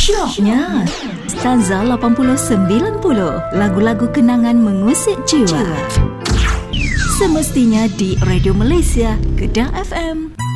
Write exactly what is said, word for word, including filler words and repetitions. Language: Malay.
Syoknya Stanza lapan puluh sembilan puluh, lagu-lagu kenangan mengusik jiwa. Semestinya di Radio Malaysia, Kedah F M.